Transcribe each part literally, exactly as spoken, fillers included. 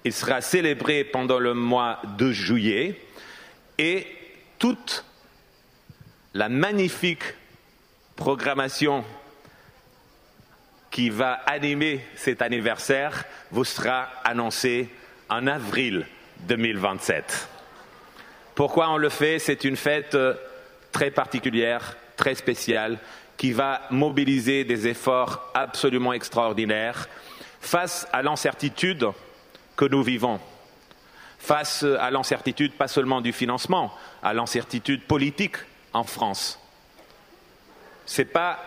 Il sera célébré pendant le mois de juillet et toute la magnifique programmation qui va animer cet anniversaire vous sera annoncée en avril deux mille vingt-sept. Pourquoi on le fait? C'est une fête très particulière, très spéciale, qui va mobiliser des efforts absolument extraordinaires face à l'incertitude que nous vivons, face à l'incertitude pas seulement du financement, à l'incertitude politique en France. Ce n'est pas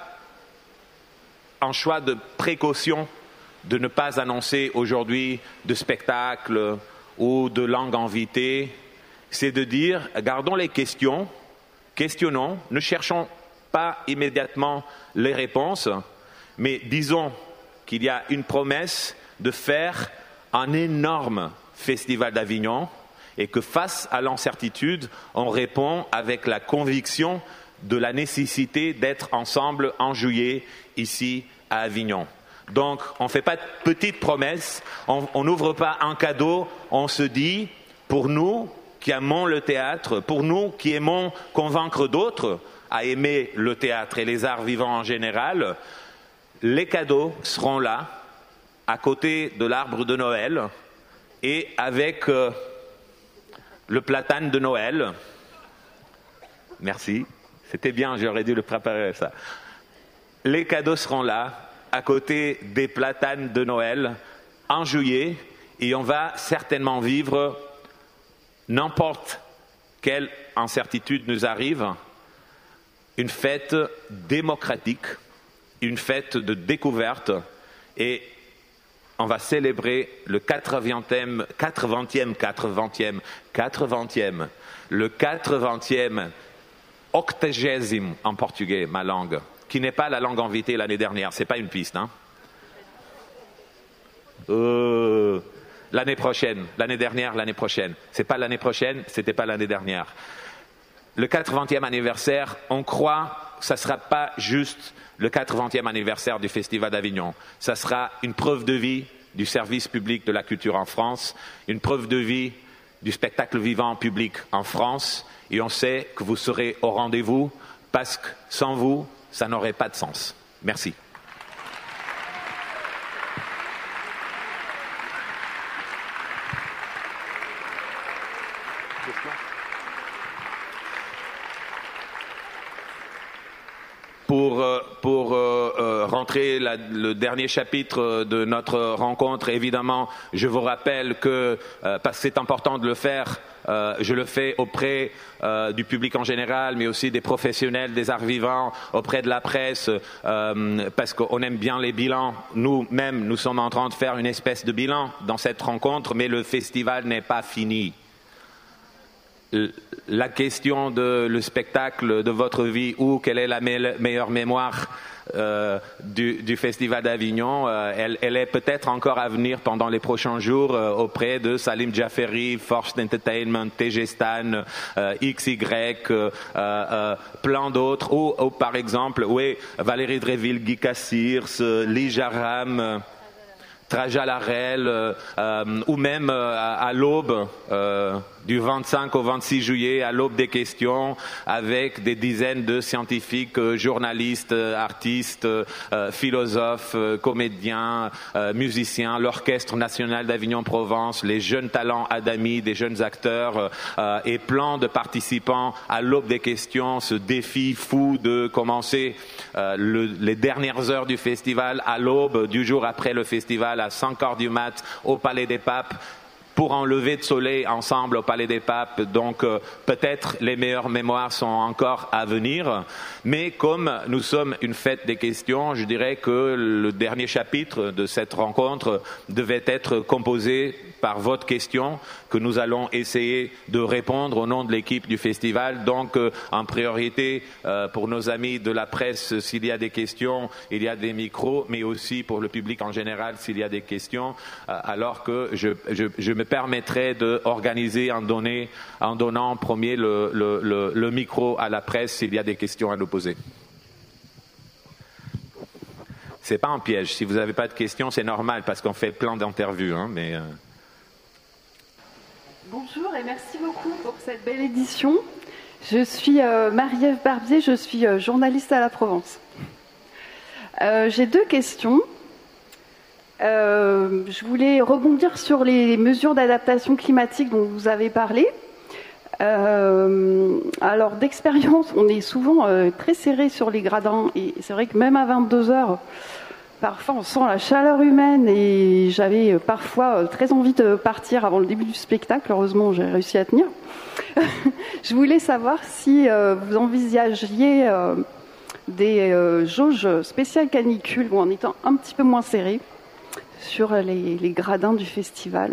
un choix de précaution de ne pas annoncer aujourd'hui de spectacle ou de langue invitée, c'est de dire, gardons les questions, questionnons, ne cherchons pas immédiatement les réponses, mais disons qu'il y a une promesse de faire un énorme festival d'Avignon et que face à l'incertitude, on répond avec la conviction de la nécessité d'être ensemble en juillet ici à Avignon. Donc, on ne fait pas de petites promesses, on n'ouvre pas un cadeau, on se dit, pour nous qui aimons le théâtre, pour nous qui aimons convaincre d'autres à aimer le théâtre et les arts vivants en général, les cadeaux seront là, à côté de l'arbre de Noël et avec euh, le platane de Noël. Merci, c'était bien, j'aurais dû le préparer ça. Les cadeaux seront là, à côté des platanes de Noël, en juillet, et on va certainement vivre n'importe quelle incertitude nous arrive, une fête démocratique, une fête de découverte, et on va célébrer le quatre-vingtième, quatre-vingtième, quatre-vingtième, quatre-vingtième, le quatre-vingtième octogésime en portugais, ma langue, qui n'est pas la langue invitée l'année dernière, c'est pas une piste, hein. Euh, l'année prochaine, l'année dernière, l'année prochaine. C'est pas l'année prochaine, c'était pas l'année dernière. Le quatre-vingtième anniversaire, on croit que ça ne sera pas juste le quatre-vingtième anniversaire du Festival d'Avignon. Ça sera une preuve de vie du service public de la culture en France, une preuve de vie du spectacle vivant public en France. Et on sait que vous serez au rendez-vous parce que sans vous, ça n'aurait pas de sens. Merci. Pour, pour euh, rentrer la, le dernier chapitre de notre rencontre, évidemment, je vous rappelle que, euh, parce que c'est important de le faire, euh, je le fais auprès euh, du public en général, mais aussi des professionnels des arts vivants, auprès de la presse, euh, parce qu'on aime bien les bilans. Nous-mêmes, nous sommes en train de faire une espèce de bilan dans cette rencontre, mais le festival n'est pas fini. La question de le spectacle de votre vie ou quelle est la me- meilleure mémoire euh, du, du Festival d'Avignon, euh, elle, elle est peut-être encore à venir pendant les prochains jours euh, auprès de Salim Jaferi, Force Entertainment, T G Stan, euh, X Y, euh, euh, plein d'autres, ou, ou par exemple, oui, Valérie Dréville, Guy Cassirs, euh, Lee Jaram, euh, Traja Larel, euh, euh, ou même euh, à, à l'aube, euh, du vingt-cinq au vingt-six juillet, à l'aube des questions, avec des dizaines de scientifiques, euh, journalistes, euh, artistes, euh, philosophes, euh, comédiens, euh, musiciens, l'Orchestre national d'Avignon-Provence, les jeunes talents Adami, des jeunes acteurs, euh, et plein de participants à l'aube des questions, ce défi fou de commencer euh, le, les dernières heures du festival à l'aube, du jour après le festival, à cinq heures du mat, au Palais des Papes, pour un lever de soleil ensemble au Palais des Papes. Donc euh, peut-être les meilleures mémoires sont encore à venir, mais comme nous sommes une fête des questions, je dirais que le dernier chapitre de cette rencontre devait être composé par votre question, que nous allons essayer de répondre au nom de l'équipe du festival. Donc euh, en priorité euh, pour nos amis de la presse, s'il y a des questions, il y a des micros, mais aussi pour le public en général s'il y a des questions, euh, alors que je, je, je me permettrai d'organiser en, donner, en donnant en premier le, le, le, le micro à la presse s'il y a des questions à nous poser. C'est pas un piège. Si vous n'avez pas de questions, c'est normal parce qu'on fait plein d'interviews. Hein, mais euh... Bonjour et merci beaucoup pour cette belle édition. Je suis euh, Marie-Ève Barbier, je suis euh, journaliste à la Provence. Euh, j'ai deux questions. Euh, je voulais rebondir sur les mesures d'adaptation climatique dont vous avez parlé. Euh, alors d'expérience, on est souvent euh, très serré sur les gradins et c'est vrai que même à vingt-deux heures, parfois on sent la chaleur humaine et j'avais euh, parfois euh, très envie de partir avant le début du spectacle. Heureusement, j'ai réussi à tenir. Je voulais savoir si euh, vous envisagiez euh, des euh, jauges spéciales canicules ou en étant un petit peu moins serré sur les, les gradins du festival.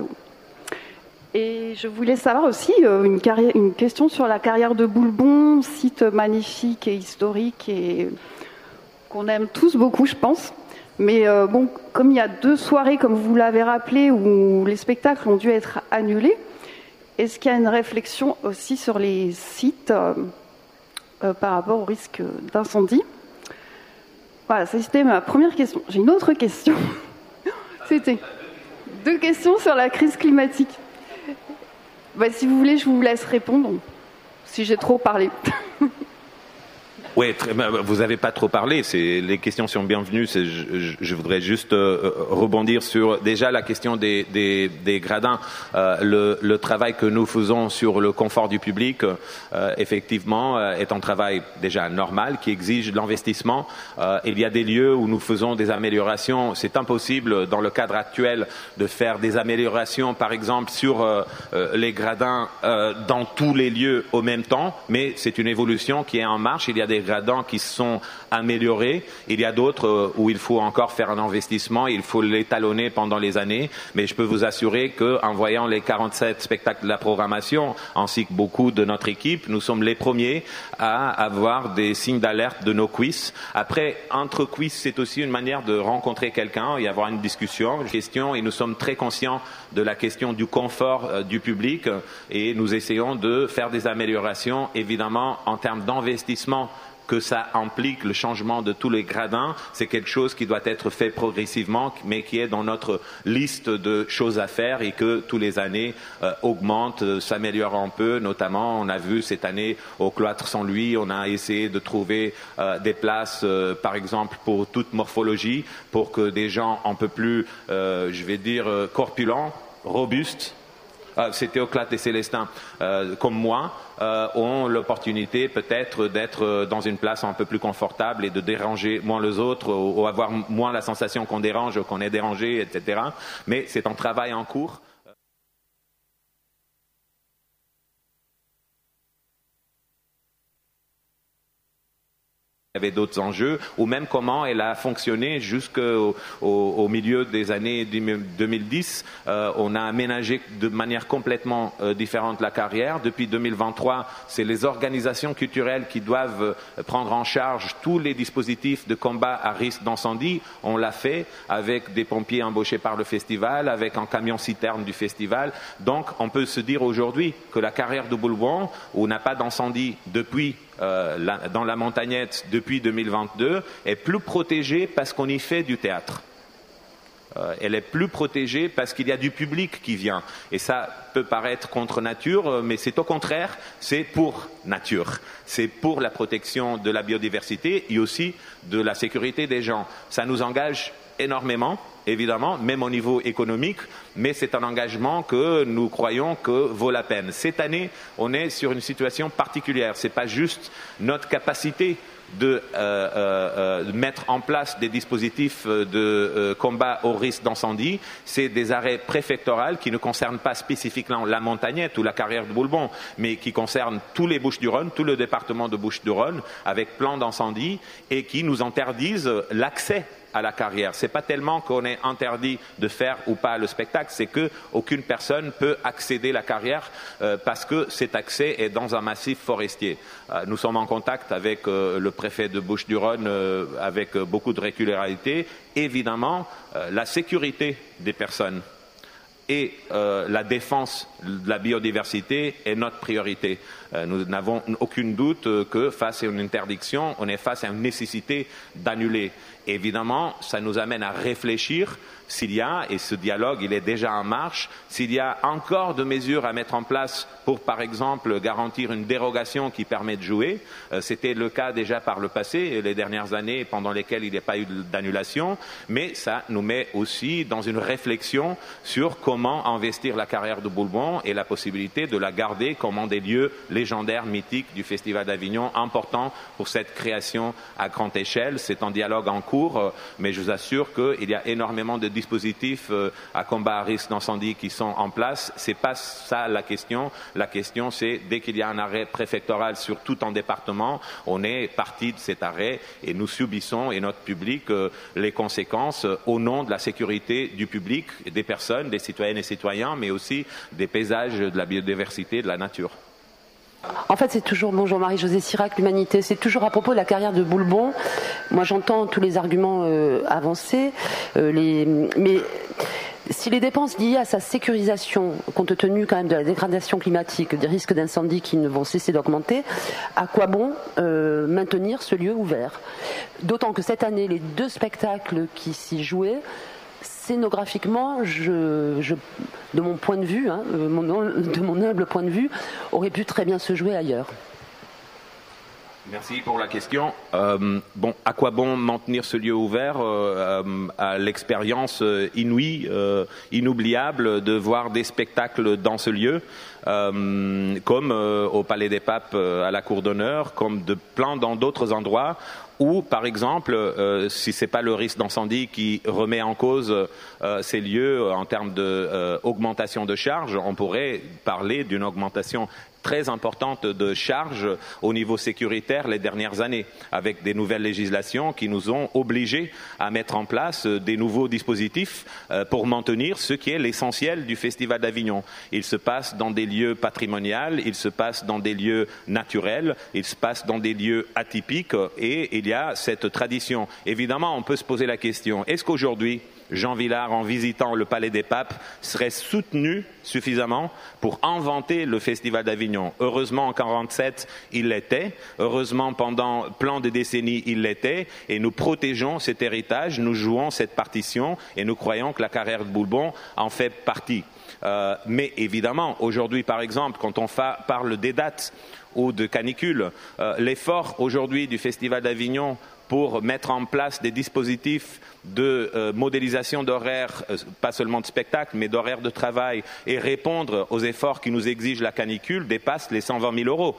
Et je voulais savoir aussi euh, une, carrière, une question sur la carrière de Boulbon, site magnifique et historique et qu'on aime tous beaucoup, je pense. Mais euh, bon, comme il y a deux soirées, comme vous l'avez rappelé, où les spectacles ont dû être annulés, est-ce qu'il y a une réflexion aussi sur les sites euh, euh, par rapport au risque d'incendie? Voilà, ça c'était ma première question. J'ai une autre question. C'était deux questions sur la crise climatique. Bah, si vous voulez, je vous laisse répondre, si j'ai trop parlé. Oui, vous n'avez pas trop parlé. C'est, les questions sont bienvenues. C'est, je, je voudrais juste euh, rebondir sur déjà la question des, des, des gradins. Euh, le, le travail que nous faisons sur le confort du public, euh, effectivement, euh, est un travail déjà normal qui exige de l'investissement. Euh, il y a des lieux où nous faisons des améliorations. C'est impossible dans le cadre actuel de faire des améliorations, par exemple, sur euh, euh, les gradins euh, dans tous les lieux au même temps. Mais c'est une évolution qui est en marche. Il y a des gradins qui sont améliorés. Il y a d'autres où il faut encore faire un investissement, il faut l'étalonner pendant les années. Mais je peux vous assurer qu'en voyant les quarante-sept spectacles de la programmation, ainsi que beaucoup de notre équipe, nous sommes les premiers à avoir des signes d'alerte de nos quiz. Après, entre quiz, c'est aussi une manière de rencontrer quelqu'un et avoir une discussion, une question, et nous sommes très conscients de la question du confort euh, du public et nous essayons de faire des améliorations, évidemment, en termes d'investissement que ça implique le changement de tous les gradins, c'est quelque chose qui doit être fait progressivement, mais qui est dans notre liste de choses à faire et que tous les années euh, augmente, euh, s'améliore un peu. Notamment, on a vu cette année au Cloître Saint-Louis, on a essayé de trouver euh, des places, euh, par exemple, pour toute morphologie, pour que des gens un peu plus, euh, je vais dire, euh, corpulents, robustes, Euh, c'était au Cloître des Célestins, euh, comme moi, euh, ont l'opportunité peut-être d'être dans une place un peu plus confortable et de déranger moins les autres, ou, ou avoir moins la sensation qu'on dérange, qu'on est dérangé, et cetera. Mais c'est un travail en cours. Il y avait d'autres enjeux, ou même comment elle a fonctionné jusqu'au au, au milieu des années deux mille dix. Euh, on a aménagé de manière complètement euh, différente la carrière. Depuis deux mille vingt-trois, c'est les organisations culturelles qui doivent prendre en charge tous les dispositifs de combat à risque d'incendie. On l'a fait avec des pompiers embauchés par le festival, avec un camion-citerne du festival. Donc, on peut se dire aujourd'hui que la carrière de Boulbon, où on n'a pas d'incendie depuis Euh, la, dans la Montagnette depuis deux mille vingt-deux, est plus protégée parce qu'on y fait du théâtre. Euh, elle est plus protégée parce qu'il y a du public qui vient. Et ça peut paraître contre nature, mais c'est au contraire, c'est pour nature. C'est pour la protection de la biodiversité et aussi de la sécurité des gens. Ça nous engage énormément, évidemment, même au niveau économique, mais c'est un engagement que nous croyons que vaut la peine. Cette année, on est sur une situation particulière. Ce n'est pas juste notre capacité de euh, euh, mettre en place des dispositifs de euh, combat au risque d'incendie, c'est des arrêts préfectoraux qui ne concernent pas spécifiquement la Montagnette ou la carrière de Boulbon, mais qui concernent tous les Bouches-du-Rhône, tout le département de Bouches-du-Rhône, avec plan d'incendie, et qui nous interdisent l'accès à la carrière. C'est pas tellement qu'on est interdit de faire ou pas le spectacle, c'est que aucune personne peut accéder à la carrière euh, parce que cet accès est dans un massif forestier. Euh, nous sommes en contact avec euh, le préfet de Bouches-du-Rhône euh, avec euh, beaucoup de régularité. Évidemment, euh, la sécurité des personnes et euh, la défense de la biodiversité est notre priorité. Euh, nous n'avons aucun doute euh, que face à une interdiction, on est face à une nécessité d'annuler. Évidemment, ça nous amène à réfléchir s'il y a, et ce dialogue il est déjà en marche, s'il y a encore de mesures à mettre en place pour, par exemple, garantir une dérogation qui permet de jouer, euh, c'était le cas déjà par le passé, les dernières années pendant lesquelles il n'y a pas eu d'annulation, mais ça nous met aussi dans une réflexion sur comment investir la carrière de Bourbon et la possibilité de la garder comme un des lieux légendaires, mythiques du Festival d'Avignon, important pour cette création à grande échelle. C'est un dialogue en cours, euh, mais je vous assure qu'il y a énormément de dispositifs euh, à combat à risque d'incendie qui sont en place. C'est pas ça la question. La question, c'est dès qu'il y a un arrêt préfectoral sur tout un département, on est parti de cet arrêt et nous subissons, et notre public, euh, les conséquences euh, au nom de la sécurité du public, des personnes, des citoyennes et citoyens, mais aussi des paysages, de la biodiversité, de la nature. En fait, c'est toujours, bonjour Marie-Josée Sirac, l'Humanité, c'est toujours à propos de la carrière de Boulbon. Moi, j'entends tous les arguments euh, avancés, euh, les, mais si les dépenses liées à sa sécurisation, compte tenu quand même de la dégradation climatique, des risques d'incendie qui ne vont cesser d'augmenter, à quoi bon euh, maintenir ce lieu ouvert? D'autant que cette année, les deux spectacles qui s'y jouaient, scénographiquement, je, je, de mon point de vue, hein, mon, de mon humble point de vue, aurait pu très bien se jouer ailleurs. Merci pour la question. Euh, bon, à quoi bon maintenir ce lieu ouvert euh, à l'expérience inouïe, euh, inoubliable de voir des spectacles dans ce lieu, euh, comme euh, au Palais des Papes à la Cour d'honneur, comme de plein dans d'autres endroits. Ou, par exemple, euh, si ce n'est pas le risque d'incendie qui remet en cause euh, ces lieux en termes d'augmentation de, euh, de charges, on pourrait parler d'une augmentation très importante de charges au niveau sécuritaire les dernières années, avec des nouvelles législations qui nous ont obligés à mettre en place des nouveaux dispositifs euh, pour maintenir ce qui est l'essentiel du Festival d'Avignon. Il se passe dans des lieux patrimoniaux, il se passe dans des lieux naturels, il se passe dans des lieux atypiques, et il y a cette tradition. Évidemment, on peut se poser la question, est-ce qu'aujourd'hui, Jean Vilar, en visitant le Palais des Papes, serait soutenu suffisamment pour inventer le Festival d'Avignon? Heureusement, en quarante-sept, il l'était. Heureusement, pendant plein de décennies, il l'était. Et nous protégeons cet héritage, nous jouons cette partition, et nous croyons que la carrière de Bourbon en fait partie. Euh, mais évidemment, aujourd'hui, par exemple, quand on fa- parle des dates ou de canicules, euh, l'effort aujourd'hui du Festival d'Avignon pour mettre en place des dispositifs de euh, modélisation d'horaires, euh, pas seulement de spectacle, mais d'horaires de travail, et répondre aux efforts qui nous exigent la canicule, dépasse les cent vingt mille euros.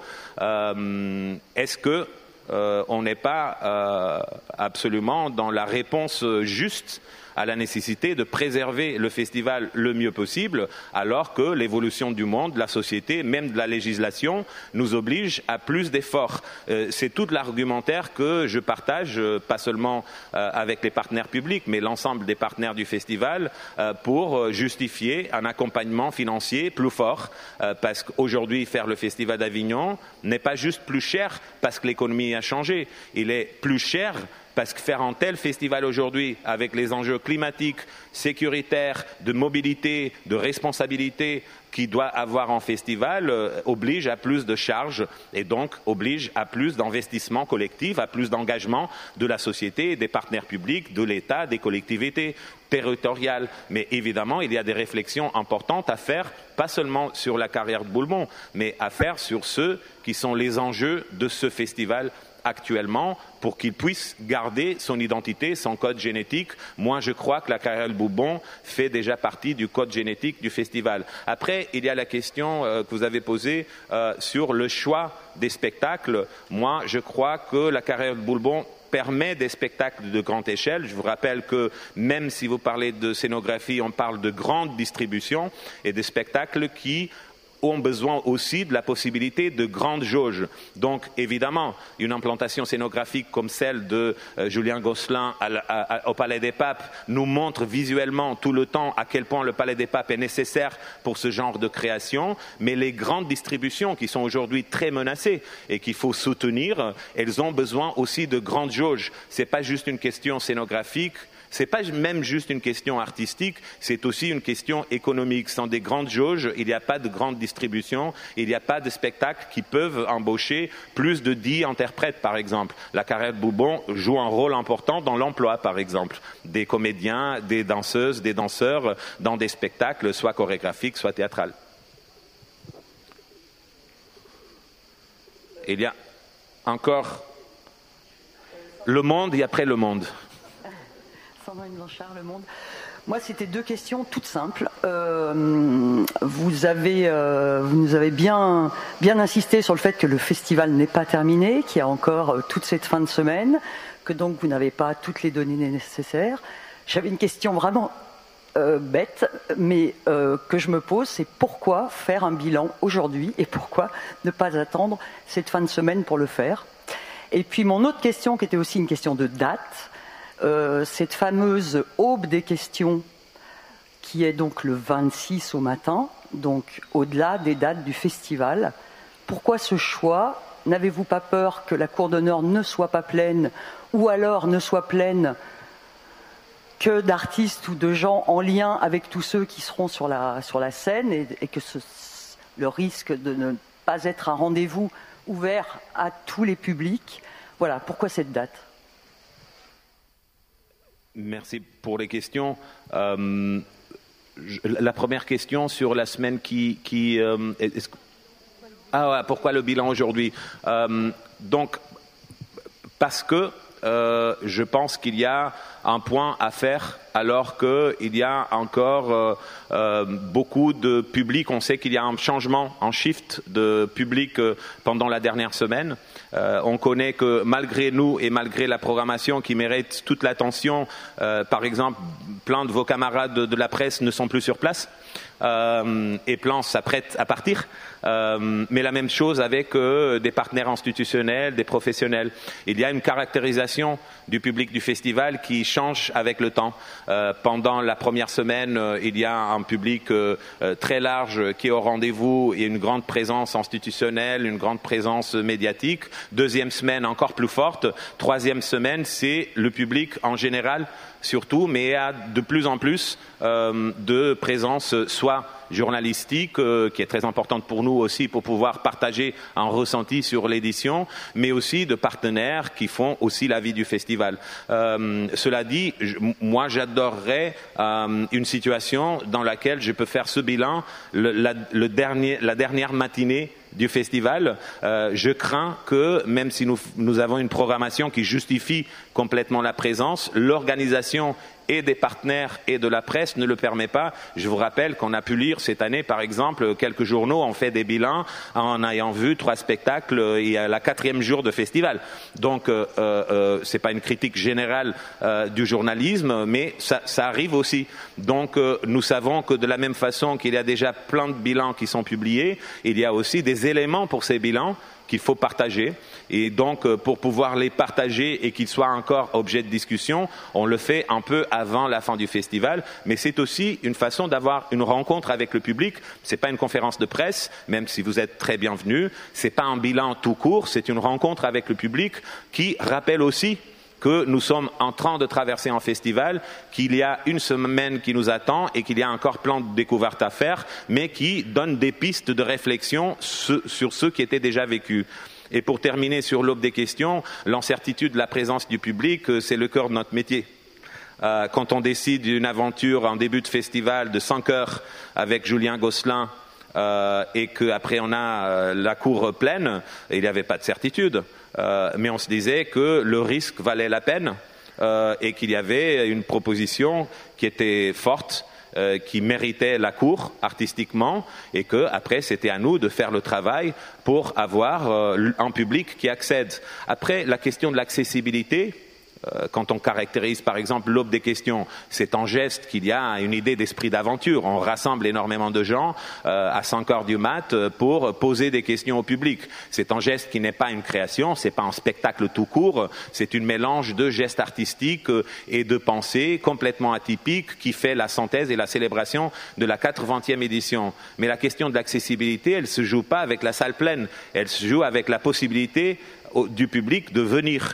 Euh, est-ce que euh, on n'est pas euh, absolument dans la réponse juste à la nécessité de préserver le festival le mieux possible, alors que l'évolution du monde, la société, même de la législation, nous oblige à plus d'efforts. Euh, c'est tout l'argumentaire que je partage, euh, pas seulement euh, avec les partenaires publics, mais l'ensemble des partenaires du festival, euh, pour justifier un accompagnement financier plus fort, euh, parce qu'aujourd'hui, faire le Festival d'Avignon n'est pas juste plus cher parce que l'économie a changé, il est plus cher parce que faire un tel festival aujourd'hui, avec les enjeux climatiques, sécuritaires, de mobilité, de responsabilité qu'il doit avoir en festival, euh, oblige à plus de charges et donc oblige à plus d'investissement collectif, à plus d'engagement de la société, des partenaires publics, de l'État, des collectivités territoriales. Mais évidemment, il y a des réflexions importantes à faire, pas seulement sur la carrière de Bourbon, mais à faire sur ceux qui sont les enjeux de ce festival actuellement, pour qu'il puisse garder son identité, son code génétique. Moi, je crois que la carrière de Bourbon fait déjà partie du code génétique du festival. Après, il y a la question euh, que vous avez posée euh, sur le choix des spectacles. Moi, je crois que la carrière de Bourbon permet des spectacles de grande échelle. Je vous rappelle que même si vous parlez de scénographie, on parle de grande distribution et des spectacles qui ont besoin aussi de la possibilité de grandes jauges. Donc, évidemment, une implantation scénographique comme celle de euh, Julien Gosselin à, à, à, au Palais des Papes nous montre visuellement tout le temps à quel point le Palais des Papes est nécessaire pour ce genre de création, mais les grandes distributions qui sont aujourd'hui très menacées et qu'il faut soutenir, elles ont besoin aussi de grandes jauges. Ce n'est pas juste une question scénographique, Ce n'est pas même juste une question artistique, c'est aussi une question économique. Sans des grandes jauges, il n'y a pas de grande distribution, il n'y a pas de spectacles qui peuvent embaucher plus de dix interprètes, par exemple. La Carrière de Bourbon joue un rôle important dans l'emploi, par exemple, des comédiens, des danseuses, des danseurs dans des spectacles, soit chorégraphiques, soit théâtrales. Il y a encore le monde et après le monde. Sandrine Blanchard, Le Monde. Moi, c'était deux questions toutes simples. Euh, vous avez, euh, vous nous avez bien, bien insisté sur le fait que le festival n'est pas terminé, qu'il y a encore euh, toute cette fin de semaine, que donc vous n'avez pas toutes les données nécessaires. J'avais une question vraiment euh, bête, mais euh, que je me pose, c'est pourquoi faire un bilan aujourd'hui et pourquoi ne pas attendre cette fin de semaine pour le faire. Et puis mon autre question, qui était aussi une question de date, Euh, cette fameuse aube des questions qui est donc le vingt-six au matin, donc au-delà des dates du festival. Pourquoi ce choix? N'avez-vous pas peur que la cour d'honneur ne soit pas pleine, ou alors ne soit pleine que d'artistes ou de gens en lien avec tous ceux qui seront sur la, sur la scène, et, et que ce, le risque de ne pas être un rendez-vous ouvert à tous les publics? Voilà, pourquoi cette date? Merci pour les questions. Euh, je, la première question sur la semaine qui... qui euh, est, ah ouais, pourquoi le bilan aujourd'hui? euh, Donc, parce que euh, je pense qu'il y a un point à faire alors qu'il y a encore euh, euh, beaucoup de public. On sait qu'il y a un changement, un shift de public euh, pendant la dernière semaine. Euh, on connaît que malgré nous et malgré la programmation qui mérite toute l'attention, euh, par exemple, plein de vos camarades de, de la presse ne sont plus sur place. Euh, et Plan s'apprête à partir. Euh, mais la même chose avec euh, des partenaires institutionnels, des professionnels. Il y a une caractérisation du public du festival qui change avec le temps. Euh, pendant la première semaine, euh, il y a un public euh, euh, très large qui est au rendez-vous et une grande présence institutionnelle, une grande présence médiatique. Deuxième semaine, encore plus forte. Troisième semaine, c'est le public en général, surtout, mais il y a de plus en plus euh, de présence, soit journalistique, euh, qui est très importante pour nous aussi, pour pouvoir partager un ressenti sur l'édition, mais aussi de partenaires qui font aussi la vie du festival. Euh, cela dit, je, moi j'adorerais euh, une situation dans laquelle je peux faire ce bilan le, la, le dernier, la dernière matinée du festival. Euh, je crains que, même si nous, nous avons une programmation qui justifie complètement la présence, l'organisation et des partenaires et de la presse ne le permet pas. Je vous rappelle qu'on a pu lire cette année, par exemple, quelques journaux ont fait des bilans en ayant vu trois spectacles et à la quatrième jour de festival. Donc, euh, euh, c'est pas une critique générale euh, du journalisme, mais ça, ça arrive aussi. Donc, euh, nous savons que de la même façon qu'il y a déjà plein de bilans qui sont publiés, il y a aussi des éléments pour ces bilans qu'il faut partager. Et donc, pour pouvoir les partager et qu'ils soient encore objet de discussion, on le fait un peu avant la fin du festival. Mais c'est aussi une façon d'avoir une rencontre avec le public. C'est pas une conférence de presse, même si vous êtes très bienvenus. C'est pas un bilan tout court, c'est une rencontre avec le public qui rappelle aussi que nous sommes en train de traverser un festival, qu'il y a une semaine qui nous attend et qu'il y a encore plein de découvertes à faire, mais qui donne des pistes de réflexion sur ce qui était déjà vécu. Et pour terminer sur l'aube des questions, l'incertitude de la présence du public, c'est le cœur de notre métier. Euh, quand on décide d'une aventure en début de festival de cinq heures avec Julien Gosselin, Euh, et qu'après on a euh, la cour pleine, il n'y avait pas de certitude. Euh, mais on se disait que le risque valait la peine euh, et qu'il y avait une proposition qui était forte, euh, qui méritait la cour artistiquement, et que après c'était à nous de faire le travail pour avoir euh, un public qui accède. Après, la question de l'accessibilité, quand on caractérise par exemple l'aube des questions, c'est en geste qu'il y a une idée d'esprit d'aventure. On rassemble énormément de gens euh, à cinq heures du mat pour poser des questions au public. C'est un geste qui n'est pas une création, c'est pas un spectacle tout court, c'est une mélange de gestes artistiques et de pensées complètement atypiques qui fait la synthèse et la célébration de la quatre-vingtième édition. Mais la question de l'accessibilité, elle se joue pas avec la salle pleine, elle se joue avec la possibilité du public de venir.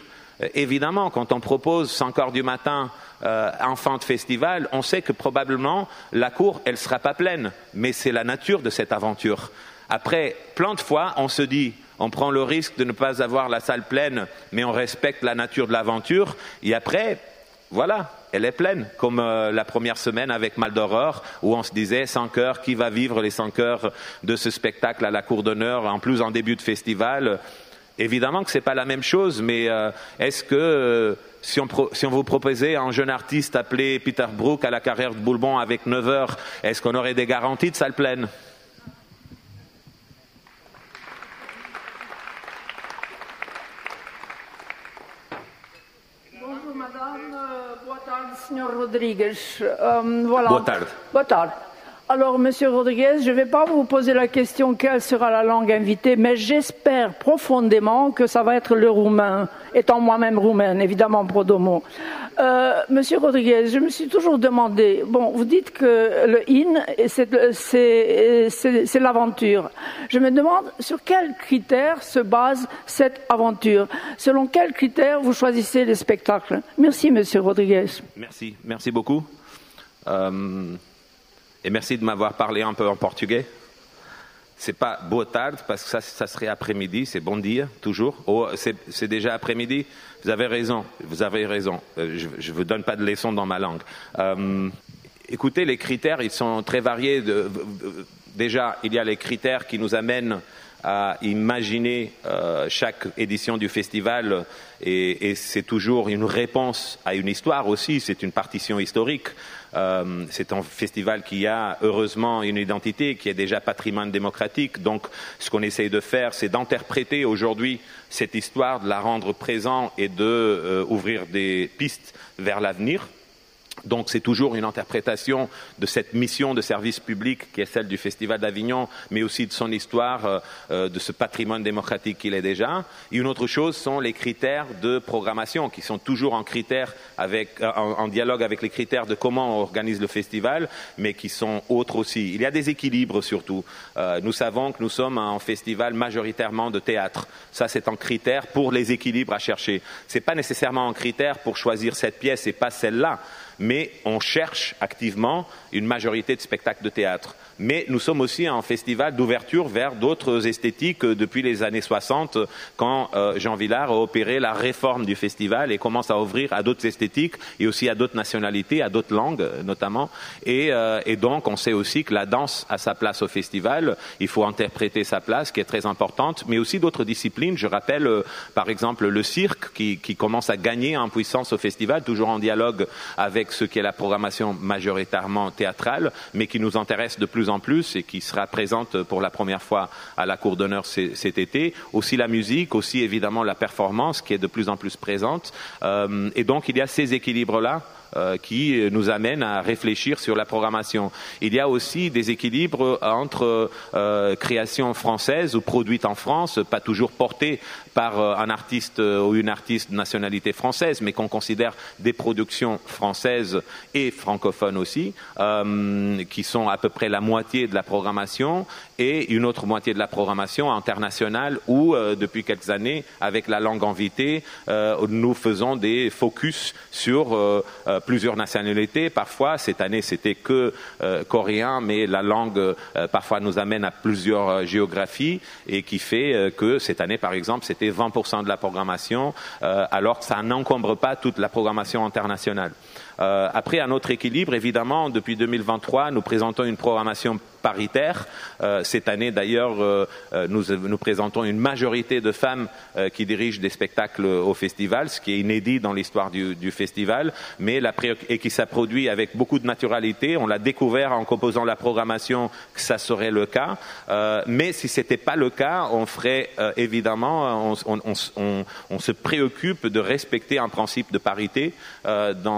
évidemment, quand on propose cinq heures du matin euh, en fin de festival, on sait que probablement la cour, elle ne sera pas pleine, mais c'est la nature de cette aventure. Après, plein de fois, on se dit, on prend le risque de ne pas avoir la salle pleine, mais on respecte la nature de l'aventure, et après, voilà, elle est pleine, comme euh, la première semaine avec Mal d'Horreur, où on se disait cinq heures, qui va vivre les cinq heures de ce spectacle à la cour d'honneur, en plus en début de festival. Évidemment que ce n'est pas la même chose, mais euh, est-ce que euh, si, on pro- si on vous proposait un jeune artiste appelé Peter Brook à la carrière de Boulbon avec neuf heures, est-ce qu'on aurait des garanties de salle pleine? Bonjour madame, euh, boa tarde, senhor Rodrigues. Euh, voilà. Boa tarde. Boa tarde. Alors, monsieur Rodrigues, je ne vais pas vous poser la question quelle sera la langue invitée, mais j'espère profondément que ça va être le roumain, étant moi-même roumaine, évidemment, pro domo. Euh, monsieur Rodrigues, je me suis toujours demandé, bon, vous dites que le in, c'est, c'est, c'est, c'est l'aventure. Je me demande sur quels critères se base cette aventure. Selon quels critères vous choisissez les spectacles? Merci, monsieur Rodrigues. Merci, merci beaucoup. Euh... Et merci de m'avoir parlé un peu en portugais. C'est pas boa tarde, parce que ça, ça serait après-midi, c'est bon dia, toujours. Oh, c'est, c'est déjà après-midi. Vous avez raison, vous avez raison. Euh, je ne vous donne pas de leçons dans ma langue. Euh, écoutez, les critères, ils sont très variés. De, de, déjà, il y a les critères qui nous amènent à imaginer euh, chaque édition du festival, et, et c'est toujours une réponse à une histoire aussi, c'est une partition historique. Euh, c'est un festival qui a heureusement une identité, qui est déjà patrimoine démocratique. Donc ce qu'on essaye de faire, c'est d'interpréter aujourd'hui cette histoire, de la rendre présente et de euh, ouvrir des pistes vers l'avenir. Donc c'est toujours une interprétation de cette mission de service public qui est celle du Festival d'Avignon, mais aussi de son histoire, euh, de ce patrimoine démocratique qu'il est déjà. Et une autre chose sont les critères de programmation, qui sont toujours en, critères avec, euh, en, en dialogue avec les critères de comment on organise le festival, mais qui sont autres aussi. Il y a des équilibres surtout. Euh, nous savons que nous sommes un festival majoritairement de théâtre. Ça, c'est un critère pour les équilibres à chercher. Ce n'est pas nécessairement un critère pour choisir cette pièce et pas celle-là, mais on cherche activement une majorité de spectacles de théâtre. Mais nous sommes aussi un festival d'ouverture vers d'autres esthétiques depuis les années soixante, quand euh, Jean Vilar a opéré la réforme du festival et commence à ouvrir à d'autres esthétiques et aussi à d'autres nationalités, à d'autres langues notamment. Et, euh, et donc on sait aussi que la danse a sa place au festival, il faut interpréter sa place qui est très importante, mais aussi d'autres disciplines. Je rappelle euh, par exemple le cirque qui, qui commence à gagner en puissance au festival, toujours en dialogue avec ce qui est la programmation majoritairement théâtrale, mais qui nous intéresse de plus en plus et qui sera présente pour la première fois à la Cour d'honneur cet été. Aussi la musique, aussi évidemment la performance qui est de plus en plus présente. Euh, et donc il y a ces équilibres-là Euh, qui nous amène à réfléchir sur la programmation. Il y a aussi des équilibres entre euh, création française ou produite en France, pas toujours portée par euh, un artiste euh, ou une artiste de nationalité française, mais qu'on considère des productions françaises et francophones aussi, euh, qui sont à peu près la moitié de la programmation, et une autre moitié de la programmation internationale où, euh, depuis quelques années, avec la langue invitée, euh, nous faisons des focus sur euh, euh, plusieurs nationalités. Parfois, cette année, c'était que euh, coréen, mais la langue euh, parfois nous amène à plusieurs euh, géographies, et qui fait euh, que cette année, par exemple, c'était vingt pour cent de la programmation, euh, alors que ça n'encombre pas toute la programmation internationale. Euh, après, un autre équilibre, évidemment, depuis deux mille vingt-trois, nous présentons une programmation paritaire. Euh, cette année, d'ailleurs, euh, nous, nous présentons une majorité de femmes euh, qui dirigent des spectacles au festival, ce qui est inédit dans l'histoire du, du festival, mais la pré- et qui s'est produit avec beaucoup de naturalité. On l'a découvert en composant la programmation que ça serait le cas. Euh, mais si c'était pas le cas, on ferait euh, évidemment, on, on, on, on, on se préoccupe de respecter un principe de parité euh, dans, dans les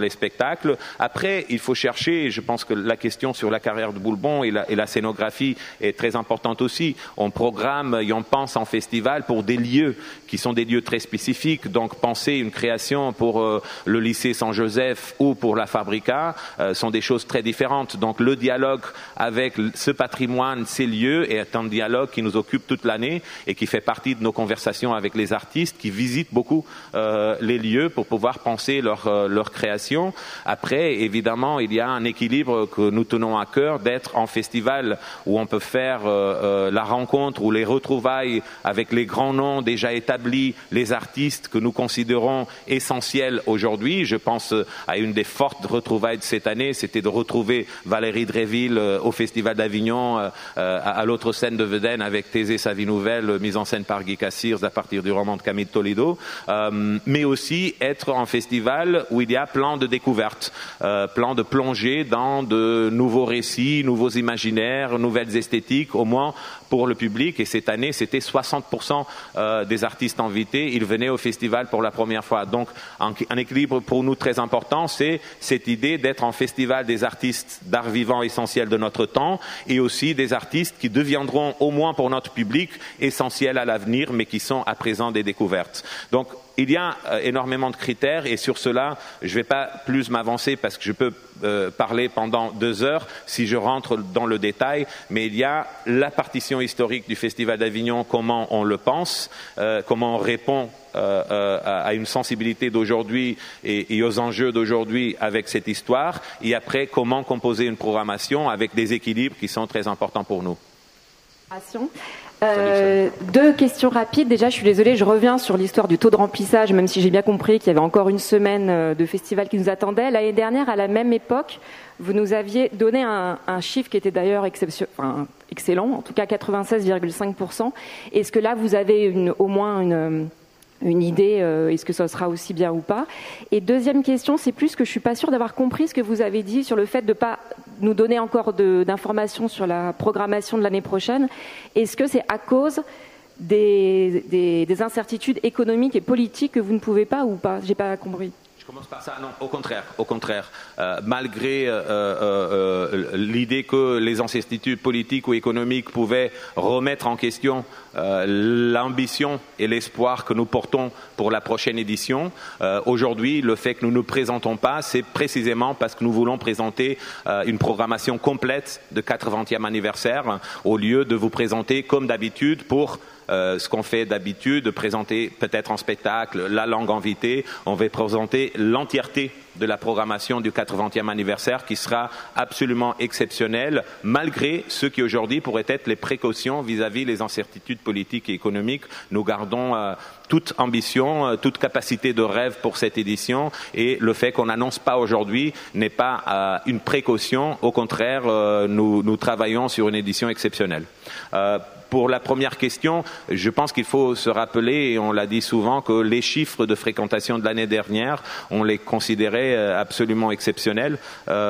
les spectacles. Après, il faut chercher, et je pense que la question sur la carrière de Boulbon et la, et la scénographie est très importante aussi. On programme et on pense en festival pour des lieux qui sont des lieux très spécifiques. Donc, penser une création pour euh, le lycée Saint-Joseph ou pour la Fabrica euh, sont des choses très différentes. Donc, le dialogue avec ce patrimoine, ces lieux, est un dialogue qui nous occupe toute l'année et qui fait partie de nos conversations avec les artistes qui visitent beaucoup euh, les lieux pour pouvoir penser leur, euh, leur création. Après, évidemment, il y a un équilibre que nous tenons à cœur d'être en festival où on peut faire euh, euh, la rencontre ou les retrouvailles avec les grands noms déjà établis, les artistes que nous considérons essentiels aujourd'hui. Je pense à une des fortes retrouvailles de cette année, c'était de retrouver Valérie Dréville euh, au Festival d'Avignon, euh, euh, à, à l'autre scène de Vedène avec Thésée, sa vie nouvelle, mise en scène par Guy Cassirs à partir du roman de Camille Toledo, euh, mais aussi être en festival où il y a plein de découvertes, euh, plein de plongées dans de nouveaux récits, nouveaux imaginaires, nouvelles esthétiques, au moins pour le public. Et cette année, c'était soixante pour cent euh, des artistes invités, ils venaient au festival pour la première fois. Donc, un, un équilibre pour nous très important, c'est cette idée d'être en festival des artistes d'art vivant essentiels de notre temps et aussi des artistes qui deviendront, au moins pour notre public, essentiels à l'avenir, mais qui sont à présent des découvertes. Donc, il y a euh, énormément de critères et sur cela, je ne vais pas plus m'avancer parce que je peux euh, parler pendant deux heures si je rentre dans le détail, mais il y a la partition historique du Festival d'Avignon, comment on le pense, euh, comment on répond euh, euh, à une sensibilité d'aujourd'hui et, et aux enjeux d'aujourd'hui avec cette histoire, et après comment composer une programmation avec des équilibres qui sont très importants pour nous. Euh, deux questions rapides. Déjà, je suis désolée, je reviens sur l'histoire du taux de remplissage, même si j'ai bien compris qu'il y avait encore une semaine de festival qui nous attendait. L'année dernière, à la même époque, vous nous aviez donné un, un chiffre qui était d'ailleurs exception, enfin, excellent, en tout cas quatre-vingt-seize virgule cinq pour cent. Est-ce que là, vous avez une, au moins une... une idée, euh, est-ce que ça sera aussi bien ou pas? Et deuxième question, c'est plus que je suis pas sûre d'avoir compris ce que vous avez dit sur le fait de pas nous donner encore de, d'informations sur la programmation de l'année prochaine. Est-ce que c'est à cause des, des, des incertitudes économiques et politiques que vous ne pouvez pas ou pas? J'ai pas compris. Je commence par ça. Non, au contraire, au contraire. Euh, malgré euh, euh, euh, l'idée que les incertitudes politiques ou économiques pouvaient remettre en question euh, l'ambition et l'espoir que nous portons pour la prochaine édition, euh, aujourd'hui, le fait que nous ne nous présentons pas, c'est précisément parce que nous voulons présenter euh, une programmation complète de quatre-vingtième anniversaire, hein, au lieu de vous présenter comme d'habitude pour Euh, ce qu'on fait d'habitude, de présenter peut-être en spectacle la langue invitée. On va présenter l'entièreté de la programmation du quatre-vingtième anniversaire qui sera absolument exceptionnelle, malgré ce qui aujourd'hui pourraient être les précautions vis-à-vis des incertitudes politiques et économiques. Nous gardons euh, toute ambition, euh, toute capacité de rêve pour cette édition, et le fait qu'on n'annonce pas aujourd'hui n'est pas euh, une précaution. Au contraire, euh, nous, nous travaillons sur une édition exceptionnelle. Euh, Pour la première question, je pense qu'il faut se rappeler, et on l'a dit souvent, que les chiffres de fréquentation de l'année dernière, on les considérait absolument exceptionnels.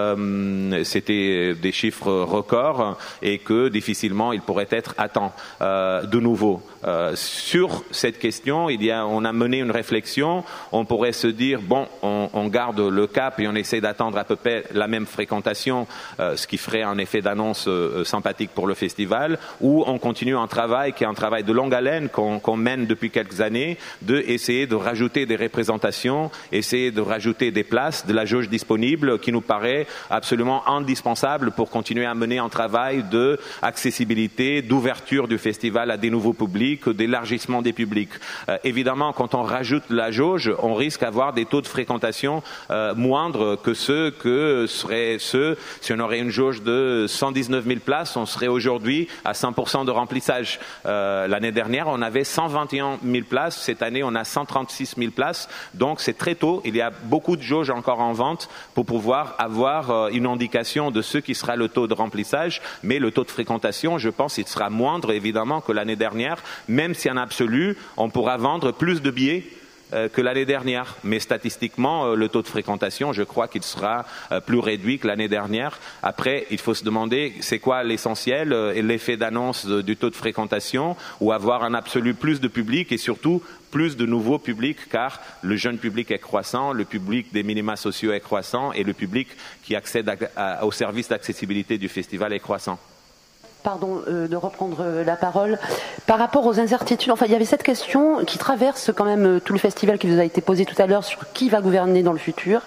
Euh, c'était des chiffres records et que difficilement ils pourraient être atteints euh, de nouveau. Euh, sur cette question, il y a, on a mené une réflexion. On pourrait se dire, bon, on, on garde le cap et on essaie d'attendre à peu près la même fréquentation, euh, ce qui ferait un effet d'annonce euh, sympathique pour le festival, ou on continue un travail qui est un travail de longue haleine qu'on, qu'on mène depuis quelques années, de essayer de rajouter des représentations, essayer de rajouter des places, de la jauge disponible, qui nous paraît absolument indispensable pour continuer à mener un travail de accessibilité, d'ouverture du festival à des nouveaux publics, d'élargissement des publics. Euh, évidemment, quand on rajoute la jauge, on risque d'avoir des taux de fréquentation euh, moindres que ceux que seraient ceux si on aurait une jauge de cent dix-neuf mille places, on serait aujourd'hui à cent pour cent de remplissage. Euh, l'année dernière, on avait cent vingt et un mille places. Cette année, on a cent trente-six mille places. Donc, c'est très tôt. Il y a beaucoup de jauges encore en vente pour pouvoir avoir euh, une indication de ce qui sera le taux de remplissage. Mais le taux de fréquentation, je pense, il sera moindre, évidemment, que l'année dernière. Même si en absolu, on pourra vendre plus de billets euh, que l'année dernière. Mais statistiquement, euh, le taux de fréquentation, je crois qu'il sera euh, plus réduit que l'année dernière. Après, il faut se demander c'est quoi l'essentiel euh, et l'effet d'annonce de, du taux de fréquentation, ou avoir un absolu plus de public et surtout plus de nouveaux publics, car le jeune public est croissant, le public des minima sociaux est croissant et le public qui accède à, à, au service d'accessibilité du festival est croissant. Pardon euh, de reprendre euh, la parole. Par rapport aux incertitudes, enfin, il y avait cette question qui traverse quand même euh, tout le festival qui vous a été posé tout à l'heure sur qui va gouverner dans le futur.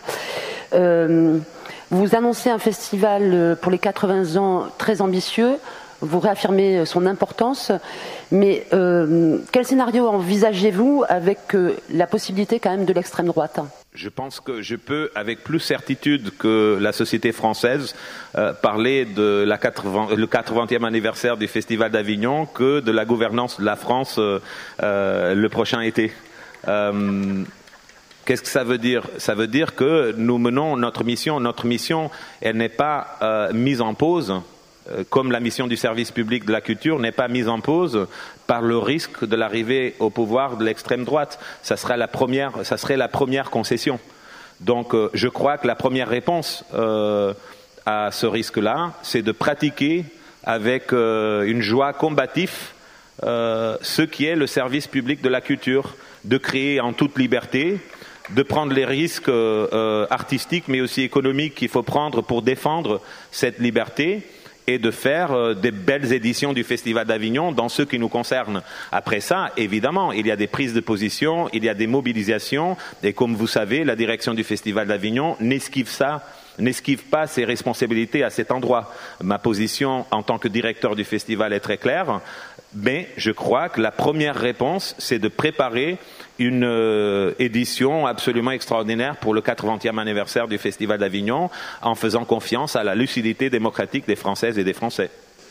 Euh, vous annoncez un festival euh, pour les quatre-vingts ans très ambitieux. Vous réaffirmez son importance, mais euh, quel scénario envisagez-vous avec euh, la possibilité quand même de l'extrême droite ? Je pense que je peux, avec plus certitude que la société française, euh, parler de la quatre-vingts, le quatre-vingtième anniversaire du Festival d'Avignon que de la gouvernance de la France euh, euh, le prochain été. Euh, Qu'est-ce que ça veut dire ? Ça veut dire que nous menons notre mission. Notre mission, elle n'est pas euh, mise en pause, euh, comme la mission du service public de la culture n'est pas mise en pause par le risque de l'arrivée au pouvoir de l'extrême droite. Ça sera la première, ça serait la première concession. Donc, euh, je crois que la première réponse euh, à ce risque-là, c'est de pratiquer avec euh, une joie combative euh, ce qui est le service public de la culture, de créer en toute liberté, de prendre les risques euh, artistiques mais aussi économiques qu'il faut prendre pour défendre cette liberté et de faire euh, des belles éditions du Festival d'Avignon dans ce qui nous concerne. Après ça, évidemment, il y a des prises de position, il y a des mobilisations et comme vous savez, la direction du Festival d'Avignon n'esquive ça, n'esquive pas ses responsabilités à cet endroit. Ma position en tant que directeur du festival est très claire, mais je crois que la première réponse, c'est de préparer une euh, édition absolument extraordinaire pour le quatre-vingtième anniversaire du Festival d'Avignon, en faisant confiance à la lucidité démocratique des Françaises et des Français.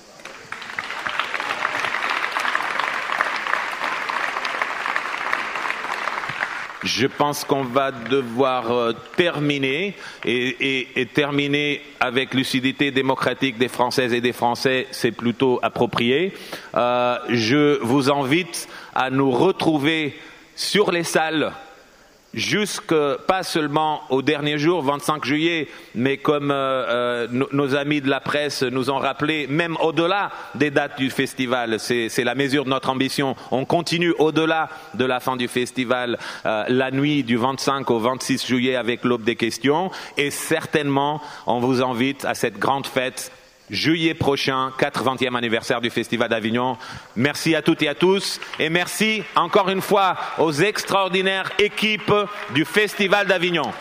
Je pense qu'on va devoir euh, terminer et, et, et terminer avec lucidité démocratique des Françaises et des Français, c'est plutôt approprié. Euh, je vous invite à nous retrouver sur les salles jusque, pas seulement au dernier jour, vingt-cinq juillet, mais comme euh, euh, nos, nos amis de la presse nous ont rappelé, même au-delà des dates du festival, c'est, c'est la mesure de notre ambition. On continue au-delà de la fin du festival, euh, la nuit du vingt-cinq au vingt-six juillet avec l'aube des questions, et certainement, on vous invite à cette grande fête juillet prochain, quatre-vingtième anniversaire du Festival d'Avignon. Merci à toutes et à tous et merci encore une fois aux extraordinaires équipes du Festival d'Avignon.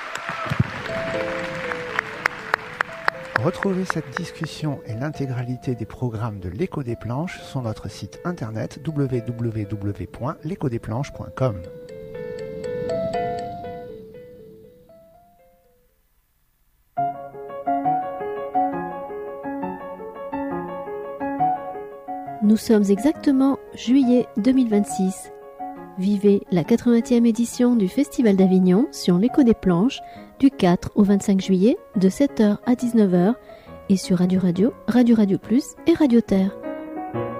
Retrouvez cette discussion et l'intégralité des programmes de l'Écho des Planches sur notre site internet w w w point l'écho des planches point com. Nous sommes exactement juillet deux mille vingt-six. Vivez la quatre-vingtième édition du Festival d'Avignon sur l'Écho des Planches du quatre au vingt-cinq juillet de sept heures à dix-neuf heures et sur Radio Radio, Radio Radio Plus et Radio Terre.